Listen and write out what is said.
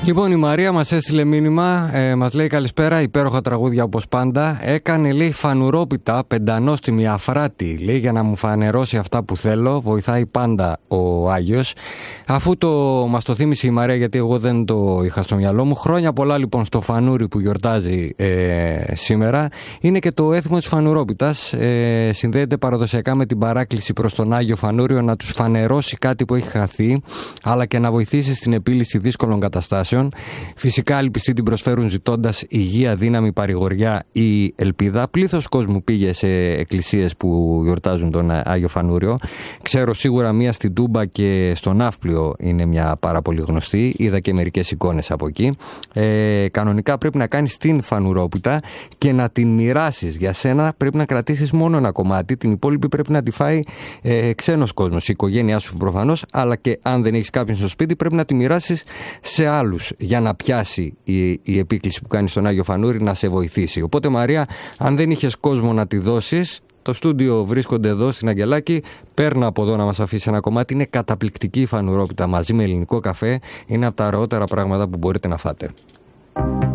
Λοιπόν, η Μαρία μας έστειλε μήνυμα, μας λέει καλησπέρα, υπέροχα τραγούδια όπως πάντα. Έκανε, λέει, φανουρόπιτα, πεντανόστιμη αφράτη, λέει, για να μου φανερώσει αυτά που θέλω. Βοηθάει πάντα ο Άγιος. Αφού μας το θύμισε η Μαρία, γιατί εγώ δεν το είχα στο μυαλό μου. Χρόνια πολλά λοιπόν στο φανούρι που γιορτάζει σήμερα. Είναι και το έθιμο της φανουρόπιτας. Συνδέεται παραδοσιακά με την παράκληση προς τον Άγιο Φανούριο να τους φανερώσει κάτι που έχει χαθεί, αλλά και να βοηθήσει στην επίλυση δύσκολων καταστάσεων. Φυσικά, οι πιστοί την προσφέρουν ζητώντας υγεία, δύναμη, παρηγοριά ή ελπίδα. Πλήθος κόσμου πήγε σε εκκλησίες που γιορτάζουν τον Άγιο Φανούριο. Ξέρω σίγουρα μία στην Τούμπα και στο Ναύπλιο είναι μια πάρα πολύ γνωστή. Είδα και μερικές εικόνες από εκεί. Κανονικά πρέπει να κάνεις την φανουρόπιτα και να την μοιράσεις. Για σένα πρέπει να κρατήσεις μόνο ένα κομμάτι. Την υπόλοιπη πρέπει να τη φάει ξένος κόσμος, η οικογένειά σου προφανώς, αλλά και αν δεν έχεις κάποιον στο σπίτι, πρέπει να τη μοιράσεις σε άλλους, για να πιάσει η επίκληση που κάνει στον Άγιο Φανούρι να σε βοηθήσει. Οπότε, Μαρία, αν δεν είχες κόσμο να τη δώσεις, το στούντιο βρίσκονται εδώ στην Αγγελάκη. Παίρνα από εδώ να μας αφήσει ένα κομμάτι. Είναι καταπληκτική η φανουρόπιτα μαζί με ελληνικό καφέ. Είναι από τα ωραιότερα πράγματα που μπορείτε να φάτε.